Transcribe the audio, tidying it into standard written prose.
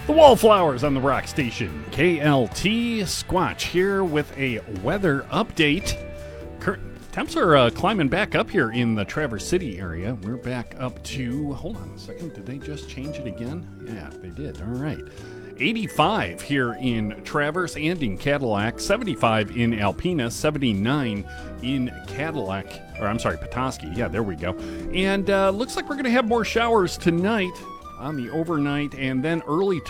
The Wallflowers on the Rock Station. KLT Squatch here with a weather update. Temps are climbing back up here in the Traverse City area. We're back up to, hold on a second, did they just change it again? Yeah, they did. All right. 85 here in Traverse and in Cadillac, 75 in Alpena, 79 in Petoskey. Yeah, there we go. And looks like we're going to have more showers tonight on the overnight and then early